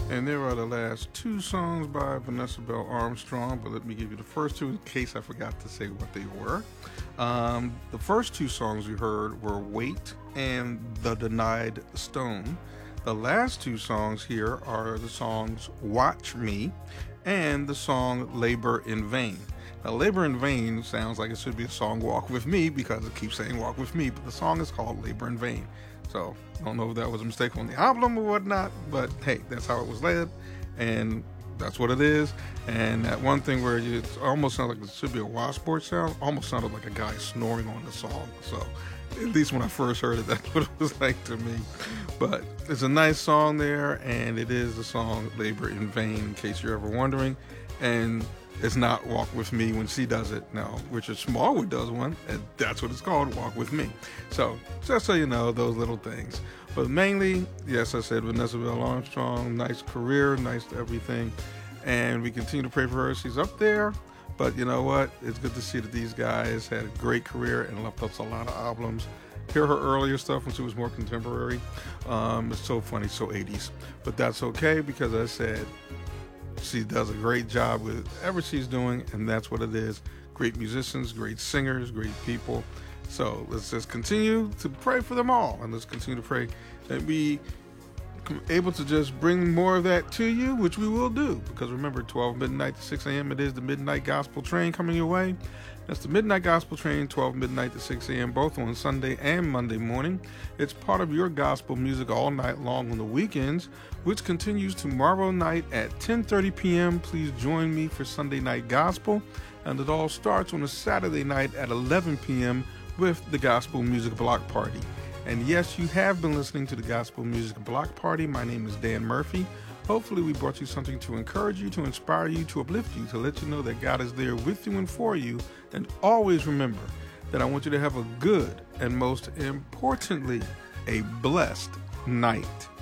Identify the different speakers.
Speaker 1: And there are the last two songs by Vanessa Bell Armstrong, but let me give you the first two in case I forgot to say what they were. The first two songs you heard were Wait and The Denied Stone. The last two songs here are the songs Watch Me and the song Labor in Vain. Now, Labor in Vain sounds like it should be a song Walk With Me because it keeps saying Walk With Me, but the song is called Labor in Vain. So, I don't know if that was a mistake on the album or whatnot, but hey, that's how it was led, and that's what it is. And that one thing where it almost sounded like it should be a washboard sound, almost sounded like a guy snoring on the song. So, at least when I first heard it, that's what it was like to me. But it's a nice song there, and it is the song Labor in Vain, in case you're ever wondering. And it's not Walk With Me when she does it. Now, Richard Smallwood does one, and that's what it's called, Walk With Me. So, just so you know, those little things. But mainly, yes, I said Vanessa Bell Armstrong, nice career, nice everything. And we continue to pray for her. She's up there. But you know what? It's good to see that these guys had a great career and left us a lot of albums. Hear her earlier stuff when she was more contemporary. It's so funny, so 80s. But that's okay because I said, she does a great job with whatever she's doing, and that's what it is. Great musicians, great singers, great people. So let's just continue to pray for them all, and let's continue to pray that we able to just bring more of that to you, which we will do. Because remember, 12 midnight to 6 a.m. it is the Midnight Gospel Train coming your way. That's the Midnight Gospel Train, 12 midnight to 6 a.m., both on Sunday and Monday morning. It's part of your gospel music all night long on the weekends, which continues tomorrow night at 10:30 p.m. Please join me for Sunday Night Gospel. And it all starts on a Saturday night at 11 p.m. with the Gospel Music Block Party. And yes, you have been listening to the Gospel Music Block Party. My name is Dan Murphy. Hopefully we brought you something to encourage you, to inspire you, to uplift you, to let you know that God is there with you and for you. And always remember that I want you to have a good and most importantly, a blessed night.